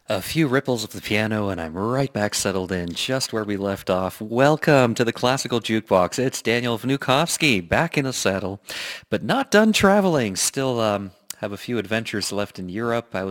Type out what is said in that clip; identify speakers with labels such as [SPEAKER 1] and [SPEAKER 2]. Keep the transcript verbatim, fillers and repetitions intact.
[SPEAKER 1] A few ripples of the piano and I'm right back settled in just where we left off. Welcome to the Classical Jukebox. It's Daniel Vnukovsky back in the saddle, but not done traveling. Still um, have a few adventures left in Europe. I was